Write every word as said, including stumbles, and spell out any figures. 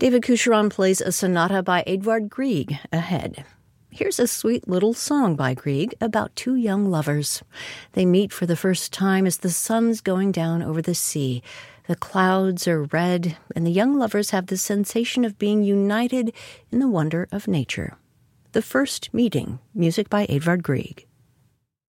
David Coucheron plays a sonata by Edvard Grieg ahead. Here's a sweet little song by Grieg about two young lovers. They meet for the first time as the sun's going down over the sea. The clouds are red, and the young lovers have the sensation of being united in the wonder of nature. The First Meeting, music by Edvard Grieg.